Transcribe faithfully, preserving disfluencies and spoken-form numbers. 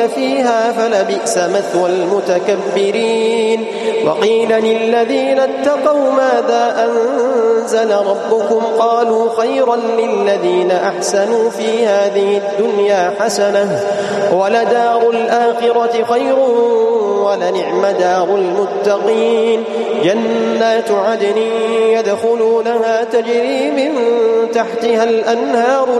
فيها فلبئس مثوى المتكبرين. وقيل للذين اتقوا ماذا أنزل ربكم قالوا خيرا للذين أحسنوا في هذه الدنيا حسنة ولدار الآخرة خير ولنعم دار المتقين. جنات عدن يدخلونها تجري من تحتها الأنهار